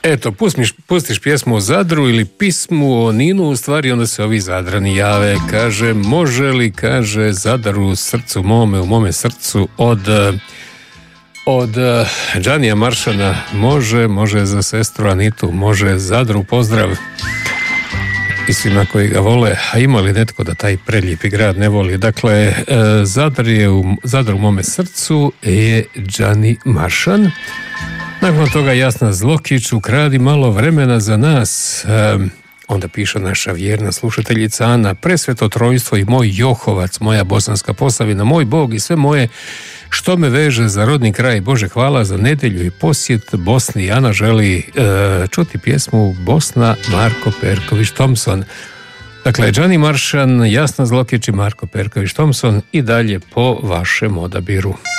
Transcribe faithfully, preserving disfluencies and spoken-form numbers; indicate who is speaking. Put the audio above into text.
Speaker 1: Eto, pustiš, pustiš pjesmu o Zadru ili pismu o Ninu, u stvari onda se ovi Zadrani jave. Kaže, može li, kaže, Zadar u srcu mome, u mome srcu od od Džanija Maršana. Može, može za sestru Anitu, može Zadru, pozdrav i svima koji ga vole. A ima li netko da taj prelijepi grad ne voli? Dakle, Zadar je u, Zadar u mome srcu je Džani Maršan. Nakon toga Jasna Zlokić, ukradi malo vremena za nas. E, onda piše naša vjerna slušateljica Ana, presveto trojstvo i moj Johovac, moja Bosanska Posavina, moj Bog i sve moje što me veže za rodni kraj. Bože, hvala za nedjelju i posjet Bosni. Ana želi e, čuti pjesmu Bosna, Marko Perković Thompson. Dakle, Džani Maršan, Jasna Zlokić i Marko Perković Thompson i dalje po vašem odabiru.